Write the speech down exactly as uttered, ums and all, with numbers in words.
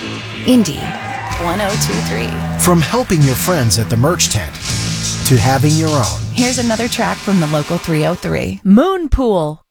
Indie one oh two three. From helping your friends at the merch tent to having your own. Here's another track from the local three oh three. Moon Pool.